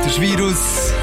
ist Virus.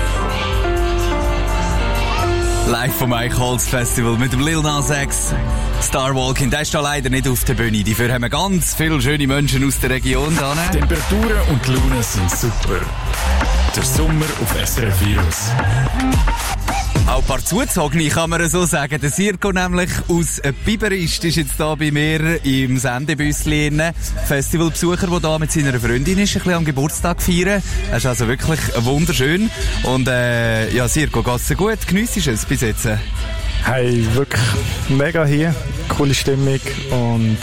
Live vom Eichholz Festival mit dem Lil Nas X. Star Walking, der ist da leider nicht auf der Bühne. Dafür haben wir ganz viele schöne Menschen aus der Region da. Temperaturen und die Laune sind super. Der Sommer auf SRF Virus. Auch ein paar Zuzogene, kann man so sagen. Der Sirko nämlich aus Biberist ist jetzt da bei mir im Sendebüsschen. Festivalbesucher, der da mit seiner Freundin ist, ein bisschen am Geburtstag feiern. Das ist also wirklich wunderschön. Und ja, Sirko, geht's dir gut? Geniessest du es bis jetzt? Hey, wirklich mega hier. Coole Stimmung und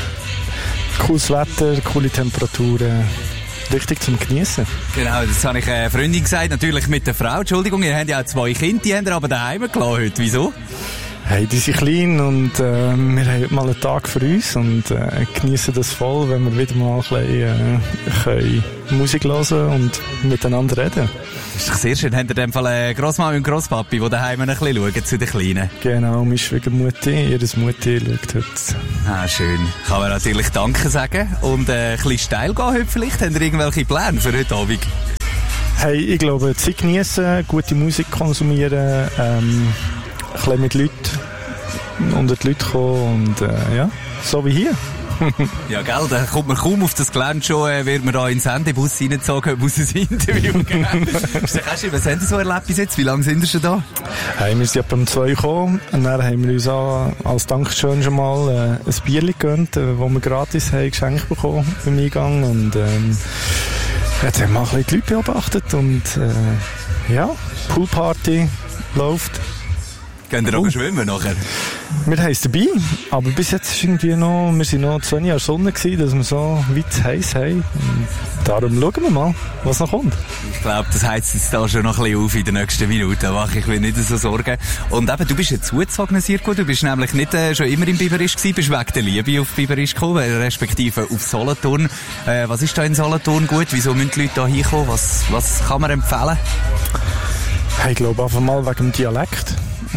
cooles Wetter, coole Temperaturen. Richtig zum Genießen. Genau, das habe ich einer Freundin gesagt, natürlich mit der Frau. Entschuldigung, ihr habt ja auch 2 Kinder, die habt ihr aber daheim gelassen heute. Wieso? Hey, die sind klein und wir haben heute mal einen Tag für uns und genießen das voll, wenn wir wieder mal ein bisschen Musik hören und miteinander reden. Das ist doch sehr schön. Habt ihr in dem Fall Grossmami und Grosspapi, die daheim ein bisschen schauen zu den Kleinen? Genau, meine Schwiegermutter, ihre Mutter schaut heute. Ah, schön. Kann man natürlich Danke sagen und ein bisschen steil gehen heute vielleicht. Habt ihr irgendwelche Pläne für heute Abend? Hey, ich glaube, Zeit genießen, gute Musik konsumieren, ein bisschen mit Leuten unter die Leute kommen und ja, so wie hier. Ja, gell, da kommt man kaum auf das Gelände schon, wird man da in den Sendebus reingezogen, muss ein Interview geben. Was haben Sie so erlebt bis jetzt? Wie lange sind Sie schon da? Hey, wir sind etwa um 2 gekommen und dann haben wir uns auch als Dankeschön schon mal ein Bierchen gegönnt, das wir gratis haben geschenkt bekommen beim Eingang und jetzt haben wir mal ein bisschen die Leute beobachtet und ja, Poolparty läuft. Gehen wir auch schwimmen nachher? Wir haben es dabei, aber bis jetzt ist irgendwie noch, wir sind noch 2 Jahre Sonne gewesen, dass wir so weit heiß haben. Und darum schauen wir mal, was noch kommt. Ich glaube, das heizt jetzt da schon noch ein bisschen auf in den nächsten Minuten. Ich will nicht so sorgen. Und eben, du bist ein zugezogener Sirko. Du bist nämlich nicht schon immer in Biberist gewesen, bist wegen der Liebe auf Biberist gekommen, respektive auf Solothurn. Was ist da in Solothurn gut? Wieso müssen die Leute da hinkommen? Was kann man empfehlen? Hey, ich glaube einfach mal wegen dem Dialekt.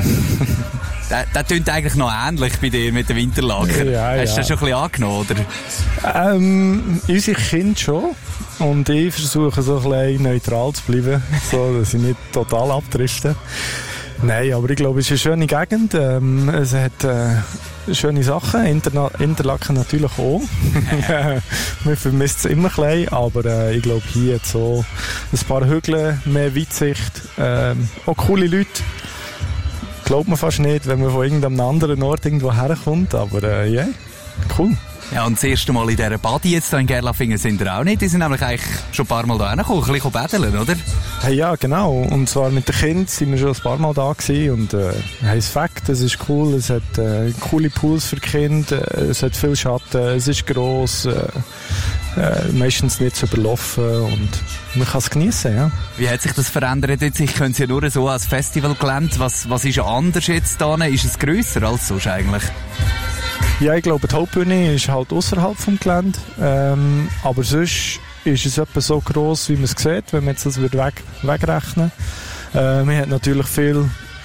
Der tönt eigentlich noch ähnlich bei dir mit den Winterlager. Ja, hast du das schon ein bisschen angenommen, oder? Unsere Kinder schon. Und ich versuche so ein bisschen neutral zu bleiben, so dass ich nicht total abdrifte. Nein, aber ich glaube, es ist eine schöne Gegend. Es hat schöne Sachen. Interlaken natürlich auch. Man vermisst es immer ein bisschen, aber ich glaube, hier hat so ein paar Hügel, mehr Weitsicht, auch coole Leute. Glaubt man fast nicht, wenn man von irgendeinem anderen Ort irgendwo herkommt, aber ja, cool. Ja, und das erste Mal in dieser Badi jetzt hier in Gerlafingen sind wir auch nicht. Die sind nämlich eigentlich schon ein paar Mal da hergekommen, ein bisschen betteln, oder? Hey, ja, genau. Und zwar mit den Kindern sind wir schon ein paar Mal da gewesen und hey, das Fakt, es ist cool, es hat coole Pools für Kinder, es hat viel Schatten, es ist gross, meistens nicht zu überlaufen und man kann es genießen, ja. Wie hat sich das verändert jetzt? Ich könnte es ja nur so als Festivalgelände. Was ist anders jetzt da? Ist es grösser als sonst eigentlich? Ja, ich glaube, die Hauptbühne ist halt außerhalb vom Gelände, aber sonst ist es etwa so gross, wie man es sieht, wenn man jetzt das wegrechnen würde. Man hat natürlich viel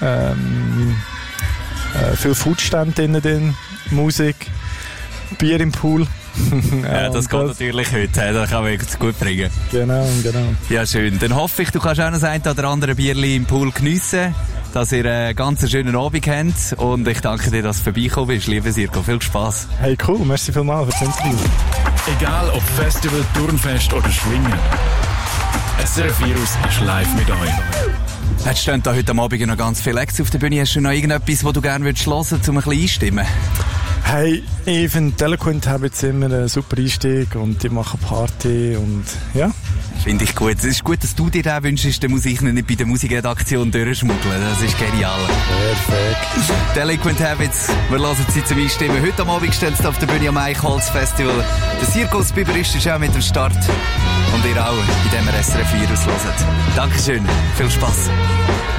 Foodstände drin, Musik, Bier im Pool. Ja, das geht natürlich heute, das kann man jetzt gut bringen. Genau. Ja, schön. Dann hoffe ich, du kannst auch noch ein oder andere Bierli im Pool geniessen, dass ihr einen ganz schönen Abend habt und ich danke dir, dass du vorbeigekommen bist. Lieber Sirko, viel Spass. Hey, cool, merci vielmals für das Interview. Egal ob Festival, Turnfest oder Schwingen, SRF Virus ist live mit euch. Jetzt stehen da heute Abend noch ganz viele Acts auf der Bühne. Hast du noch irgendetwas, was du gerne hören würdest, um ein bisschen einstimmen? Hey, ich finde, Telequint haben jetzt immer einen super Einstieg und die machen Party und ja. Finde ich gut. Es ist gut, dass du dir das wünschst, dann muss ich nicht bei der Musikredaktion durchschmuggeln. Das ist genial. Perfekt. Delinquent Habits, wir hören sie zum Einstimmen. Heute am Abend steht es auf der Bühne am Eichholz Festival. Der Zirkus Biberist ist auch mit am Start. Und ihr auch, in dem SRF Virus hört. Dankeschön, viel Spass.